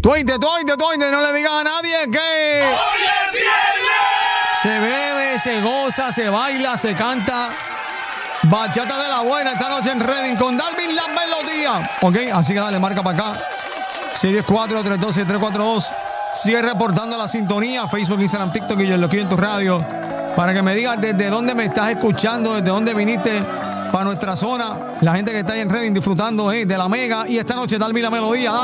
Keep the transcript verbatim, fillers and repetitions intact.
Tuinte, tuinte, tuinte, no le digas a nadie que ¡Hoy es viernes! se bebe, se goza, se baila, se canta. Bachata de la buena esta noche en Reading con Darwin Las Melodías. Ok, así que dale, marca para acá. seis uno cuatro, tres dos siete, tres cuatro dos. Sigue reportando la sintonía. Facebook, Instagram, TikTok y yo lo quiero en tu radio. Para que me digas desde dónde me estás escuchando, desde dónde viniste para nuestra zona. La gente que está ahí en Reading disfrutando eh, de la mega. Y esta noche Darwin La Melodía.